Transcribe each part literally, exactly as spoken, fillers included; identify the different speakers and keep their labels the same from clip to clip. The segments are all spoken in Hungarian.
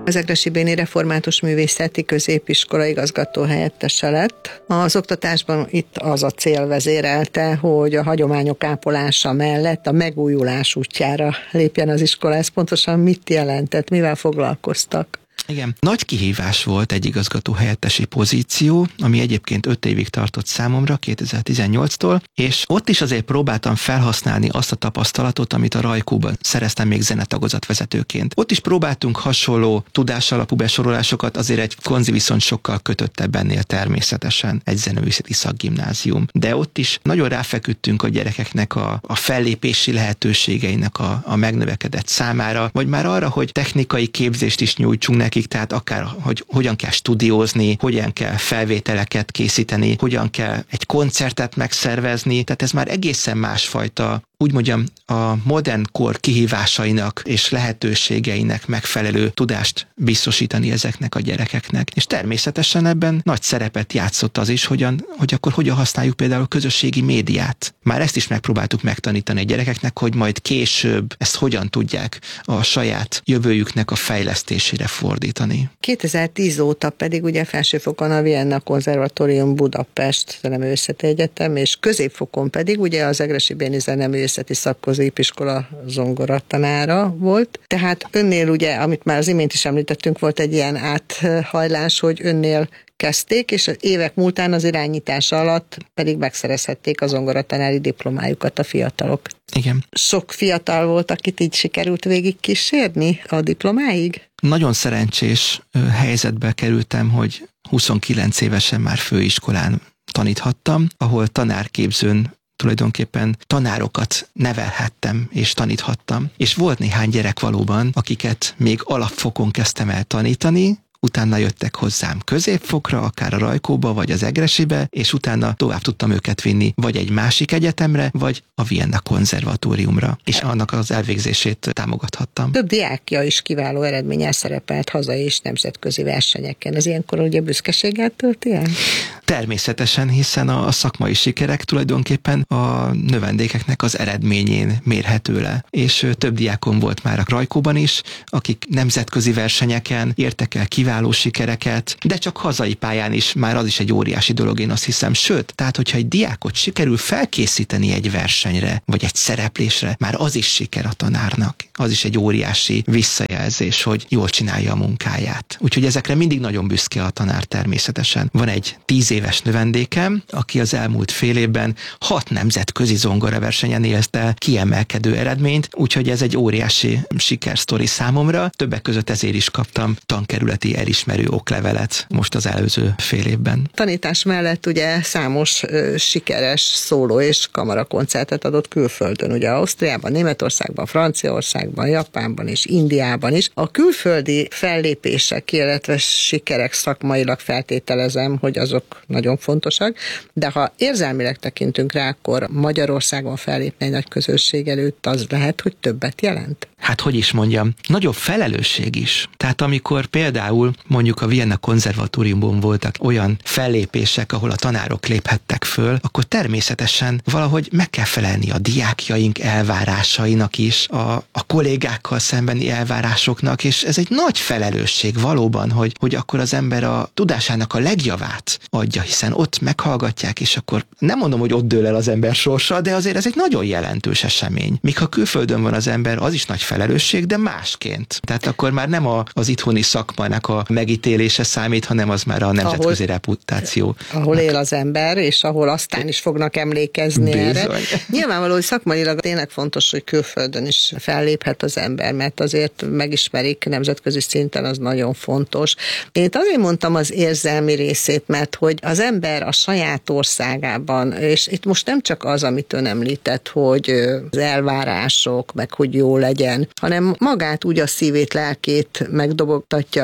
Speaker 1: az Egressy-Béni Református Művészeti Középiskola igazgató helyettese lett. Az oktatásban itt az a cél vezérelte, hogy a hagyományok ápolása mellett a megújulás útjára lépjen az iskola. Ez pontosan mit jelentett, mivel foglalkoztak?
Speaker 2: Igen. Nagy kihívás volt egy igazgató helyettesi pozíció, ami egyébként öt évig tartott számomra, kétezer-tizennyolctól, és ott is azért próbáltam felhasználni azt a tapasztalatot, amit a Rajkóban szereztem még zenetagozatvezetőként. Ott is próbáltunk hasonló tudásalapú besorolásokat, azért egy konzi viszont sokkal kötöttebb ennél természetesen, egy zeneművészeti szakgimnázium. De ott is nagyon ráfeküdtünk a gyerekeknek a, a fellépési lehetőségeinek a, a megnövekedett számára, vagy már arra, hogy technikai képzést is nyújtsunk nekik, tehát akár, hogy hogyan kell stúdiózni, hogyan kell felvételeket készíteni, hogyan kell egy koncertet megszervezni, tehát ez már egészen másfajta, úgy mondjam, a modern kor kihívásainak és lehetőségeinek megfelelő tudást biztosítani ezeknek a gyerekeknek. És természetesen ebben nagy szerepet játszott az is, hogyan, hogy akkor hogyan használjuk például a közösségi médiát. Már ezt is megpróbáltuk megtanítani a gyerekeknek, hogy majd később ezt hogyan tudják a saját jövőjüknek a fejlesztésére fordítani.
Speaker 1: kétezer-tíz óta pedig ugye felsőfokon a Vienna Konzervatórium Budapest Zeneművészeti Egyetem, és középfokon pedig ugye az Egressy-Béni Zeneművészeti Szakközépiskola zongoratanára volt. Tehát önnél ugye, amit már az imént is említettünk, volt egy ilyen áthajlás, hogy önnél kezdték, és az évek múltán az irányítása alatt pedig megszerezhették a zongoratanári diplomájukat a fiatalok.
Speaker 2: Igen.
Speaker 1: Sok fiatal volt, akit így sikerült végig kísérni a diplomáig?
Speaker 2: Nagyon szerencsés helyzetbe kerültem, hogy huszonkilenc évesen már főiskolán taníthattam, ahol tanárképzőn tulajdonképpen tanárokat nevelhettem és taníthattam. És volt néhány gyerek valóban, akiket még alapfokon kezdtem el tanítani, utána jöttek hozzám középfokra, akár a Rajkóba, vagy az Egressy-be, és utána tovább tudtam őket vinni, vagy egy másik egyetemre, vagy a Vienna Konzervatóriumra, és annak az elvégzését támogathattam.
Speaker 1: Több diákja is kiváló eredménnyel szerepelt hazai és nemzetközi versenyeken. Az ilyenkor ugye büszkeséggel tölti el?
Speaker 2: Természetesen, hiszen a szakmai sikerek tulajdonképpen a növendékeknek az eredményén mérhető le. És több diákom volt már a Rajkóban is, akik nemzetközi versenyeken értek el kiváló sikereket, de csak hazai pályán is már az is egy óriási dolog, én azt hiszem. Sőt, tehát hogyha egy diákot sikerül felkészíteni egy versenyre, vagy egy szereplésre, már az is siker a tanárnak. Az is egy óriási visszajelzés, hogy jól csinálja a munkáját. Úgyhogy ezekre mindig nagyon büszke a tanár természetesen. Van egy tíz éves növendékem, aki az elmúlt fél évben hat nemzetközi zongoraversenyen élte kiemelkedő eredményt, úgyhogy ez egy óriási sikersztori számomra. Többek között ezért is kaptam tankerületi elismerő oklevelet most az előző fél évben.
Speaker 1: Tanítás mellett ugye számos ö, sikeres szóló és kamarakoncertet adott külföldön, ugye Ausztriában, Németországban, Franciaországban, Japánban és Indiában is. A külföldi fellépések, illetve sikerek szakmailag feltételezem, hogy azok nagyon fontosak, de ha érzelmileg tekintünk rá, akkor Magyarországon fellépni egy nagy közösség előtt, az lehet, hogy többet jelent?
Speaker 2: Hát hogy is mondjam, nagyobb felelősség is. Tehát amikor például mondjuk a Vienna Konzervatóriumban voltak olyan fellépések, ahol a tanárok léphettek föl, akkor természetesen valahogy meg kell felelni a diákjaink elvárásainak is, a, a kollégákkal szembeni elvárásoknak, és ez egy nagy felelősség valóban, hogy, hogy akkor az ember a tudásának a legjavát adja, hiszen ott meghallgatják, és akkor nem mondom, hogy ott dől el az ember sorsa, de azért ez egy nagyon jelentős esemény. Míg ha külföldön van az ember, az is nagy felelősség, de másként. Tehát akkor már nem a, az itthoni szakmának a megítélése számít, hanem az már a nemzetközi ahol, reputáció.
Speaker 1: Ahol él az ember, és ahol aztán is fognak emlékezni Bizony. erre. Nyilvánvaló, hogy szakmailag tényleg fontos, hogy külföldön is felléphet az ember, mert azért megismerik nemzetközi szinten, az nagyon fontos. Én itt azért mondtam az érzelmi részét, mert hogy az ember a saját országában, és itt most nem csak az, amit ön említett, hogy az elvárások, meg hogy jó legyen, hanem magát úgy a szívét, lelkét megdobogtatja az, hogy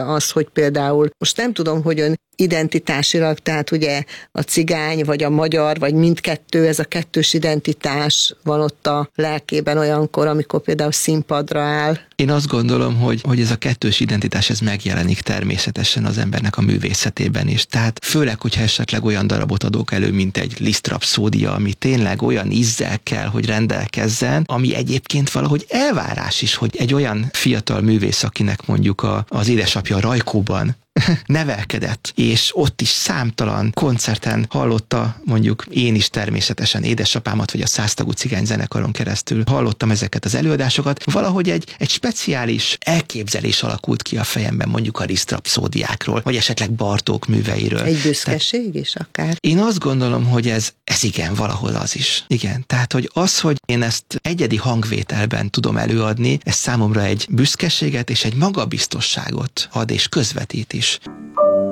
Speaker 1: hogy például, most nem tudom, hogy ön identitásilag, tehát ugye a cigány, vagy a magyar, vagy mindkettő, ez a kettős identitás van ott a lelkében olyankor, amikor például színpadra áll.
Speaker 2: Én azt gondolom, hogy, hogy ez a kettős identitás ez megjelenik természetesen az embernek a művészetében is. Tehát főleg, hogyha esetleg olyan darabot adok elő, mint egy Liszt rapszódia, ami tényleg olyan ízzel kell, hogy rendelkezzen, ami egyébként valahogy elvárás is, hogy egy olyan fiatal művész, akinek mondjuk a, az édesapja Rajkóban nevelkedett, és ott is számtalan koncerten hallotta, mondjuk én is természetesen édesapámat, vagy a száztagú cigányzenekaron keresztül hallottam ezeket az előadásokat, valahogy egy, egy speciális elképzelés alakult ki a fejemben mondjuk a Liszt rapszódiákról, vagy esetleg Bartók műveiről.
Speaker 1: Egy büszkeség tehát, is akár?
Speaker 2: Én azt gondolom, hogy ez, ez igen, valahol az is. Igen, tehát, hogy az, hogy én ezt egyedi hangvételben tudom előadni, ez számomra egy büszkeséget és egy magabiztosságot ad és közvetít is.